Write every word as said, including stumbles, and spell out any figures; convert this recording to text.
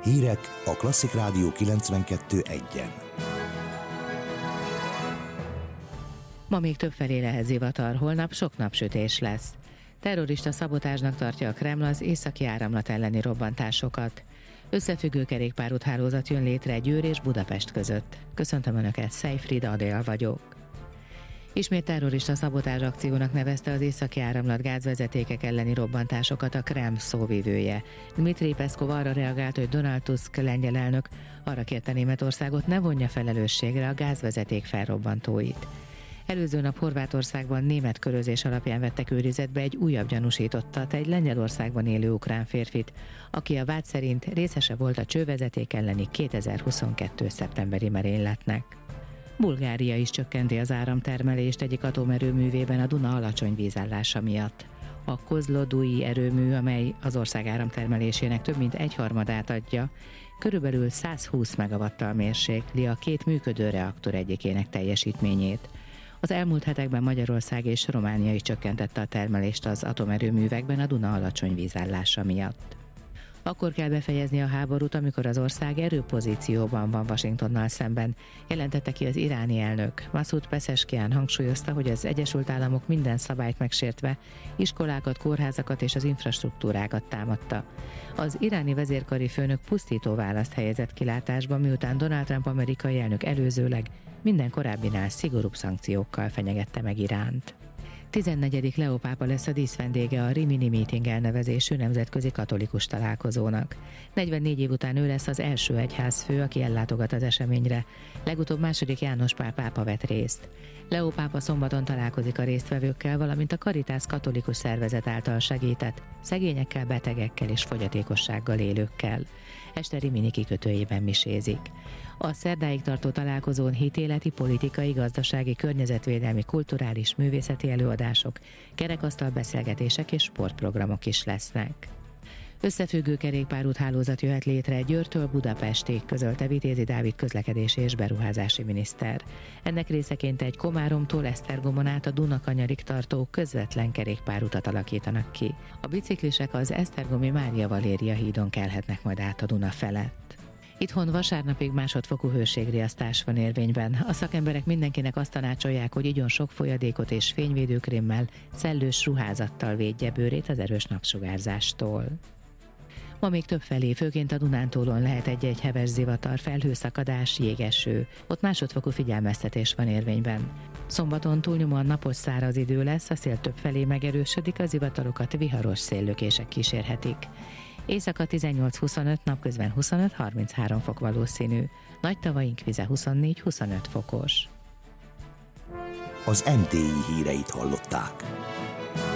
Hírek a Klasszik Rádió kilencvenkettő egyen. Ma még többfelé lehet zivatar, holnap sok napsütés lesz. Terrorista szabotázsnak tartja a Kreml az északi áramlat elleni robbantásokat. Összefüggő kerékpárúthálózat jön létre Győr és Budapest között. Köszöntöm Önöket, Szejfrid Adél vagyok. Ismét terrorista szabotázs akciónak nevezte az északi áramlat gázvezetékek elleni robbantásokat a Kreml szóvivője. Dmitri Peszkov arra reagált, hogy Donald Tusk lengyel elnök arra kérte Németországot, ne vonja felelősségre a gázvezeték felrobbantóit. Előző nap Horvátországban német körözés alapján vettek őrizetbe egy újabb gyanúsítottat, egy Lengyelországban élő ukrán férfit, aki a vád szerint részese volt a csővezeték elleni kétezer-huszonkettő. szeptemberi merényletnek. Bulgária is csökkenti az áramtermelést egyik atomerőművében a Duna alacsony vízállása miatt. A Kozlodui erőmű, amely az ország áramtermelésének több mint egyharmadát adja, körülbelül százhúsz megawattal mérsékli a két működő reaktor egyikének teljesítményét. Az elmúlt hetekben Magyarország és Románia is csökkentette a termelést az atomerőművekben a Duna alacsony vízállása miatt. Akkor kell befejezni a háborút, amikor az ország erőpozícióban van Washingtonnal szemben, jelentette ki az iráni elnök. Masoud Pezeshkian hangsúlyozta, hogy az Egyesült Államok minden szabályt megsértve iskolákat, kórházakat és az infrastruktúrákat támadta. Az iráni vezérkari főnök pusztító választ helyezett kilátásba, miután Donald Trump amerikai elnök előzőleg minden korábbinál szigorúbb szankciókkal fenyegette meg Iránt. tizennegyedik Leó pápa lesz a díszvendége a Rimini Meeting elnevezésű nemzetközi katolikus találkozónak. negyvennégy év után ő lesz az első egyházfő, aki ellátogat az eseményre. Legutóbb második János Pál pápa vett részt. Leó pápa szombaton találkozik a résztvevőkkel, valamint a Caritas katolikus szervezet által segített szegényekkel, betegekkel és fogyatékossággal élőkkel. Este Rimini kikötőjében misézik. A szerdáig tartó találkozón hitéleti, politikai, gazdasági, környezetvédelmi, kulturális, művészeti előadások, kerekasztal beszélgetések és sportprogramok is lesznek. Összefüggő kerékpárúthálózat jöhet létre Győrtől Budapestig, közölte Vitézi Dávid közlekedési és beruházási miniszter. Ennek részeként egy Komáromtól Esztergomon át a Dunakanyarig tartó közvetlen kerékpárutat alakítanak ki. A biciklisek az esztergomi Mária Valéria hídon kelhetnek majd át a Duna felett. Itthon vasárnapig másodfokú hőségriasztás van érvényben. A szakemberek mindenkinek azt tanácsolják, hogy igyon sok folyadékot és fényvédőkrémmel, szellős ruházattal védje bőrét az erős napsugárzástól. Ma még többfelé, főként a Dunántúlon lehet egy-egy heves zivatar, felhőszakadás, jégeső. Ott másodfokú figyelmeztetés van érvényben. Szombaton túlnyomóan napos száraz idő lesz, a szél többfelé megerősödik, a zivatarokat viharos széllökések kísérhetik. Éjszaka tizennyolc-huszonöt, napközben huszonöt-harminchárom fok valószínű. Nagy tavaink vize huszonnégy-huszonöt fokos. Az em té i híreit hallották.